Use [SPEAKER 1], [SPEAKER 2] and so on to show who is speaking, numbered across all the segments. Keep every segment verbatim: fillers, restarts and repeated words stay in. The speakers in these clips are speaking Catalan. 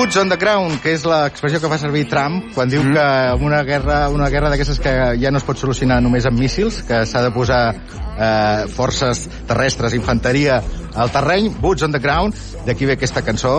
[SPEAKER 1] Boots on the ground, que és l'expressió que fa servir Trump quan diu mm. que una guerra, una guerra d'aquestes que ja no es pot solucionar només amb míssils, que s'ha de posar eh, forces terrestres, infanteria al terreny. Boots on the ground, d'aquí ve aquesta cançó.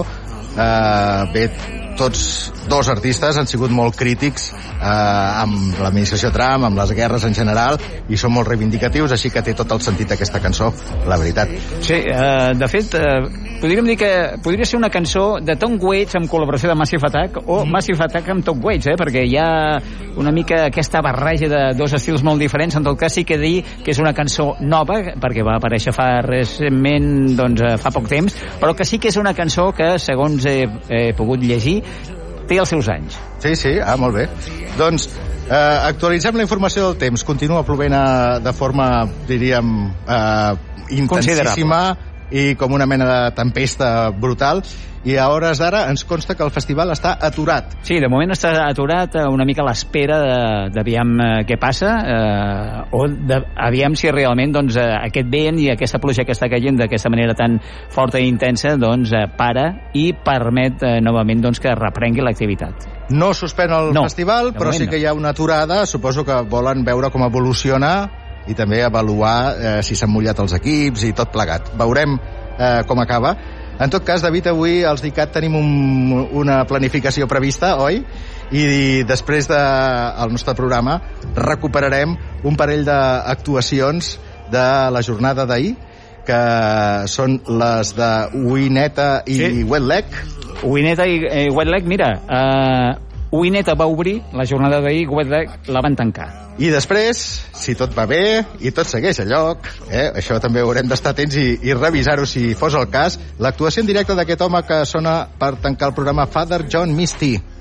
[SPEAKER 1] Eh, bé, tots dos artistes han sigut molt crítics eh, amb l'administració Trump, amb les guerres en general, i són molt reivindicatius, així que té tot el sentit aquesta cançó, la veritat.
[SPEAKER 2] Sí, eh, de fet, eh, podríem dir que podria ser una cançó de Tom Waits amb col·laboració de Massive Attack, o mm. Massive Attack amb Tom Waits, eh, perquè hi ha una mica aquesta barreja de dos estils molt diferents. En tot cas, sí que dir que és una cançó nova, perquè va aparèixer fa recentment, doncs, fa poc temps, però que sí que és una cançó que, segons he, he pogut llegir, té els seus anys.
[SPEAKER 1] Sí, sí, ah, molt bé. Doncs eh, actualitzem la informació del temps. Continua plovent eh, de forma, diríem, eh, intensíssima i com una mena de tempesta brutal, i a hores d'ara ens consta que el festival està aturat.
[SPEAKER 2] Sí, de moment està aturat, una mica a l'espera d'aviam què passa, eh, o d'aviam si realment doncs, aquest vent i aquesta pluja que està caient d'aquesta manera tan forta i intensa doncs, para i permet eh, novament doncs, que reprengui l'activitat.
[SPEAKER 1] No suspèn el
[SPEAKER 2] no,
[SPEAKER 1] festival, però sí que hi ha una aturada. Suposo que volen veure com evoluciona i també avaluar eh, si s'han mullat els equips i tot plegat. Veurem eh, com acaba. En tot cas, David, avui als DICAT tenim un, una planificació prevista, oi? I després del de, nostre programa recuperarem un parell d'actuacions de la jornada d'ahir, que són les de Uineta i sí. Wet Leg.
[SPEAKER 2] Uineta i eh, Wet Leg, mira, eh, Uineta va obrir la jornada d'ahir, Wet Leg la van tancar.
[SPEAKER 1] I després, si tot va bé i tot segueix a lloc, eh, això també haurem d'estar atents i, i revisar-ho si fos el cas, l'actuació en directe d'aquest home que sona per tancar el programa, Father John Misty.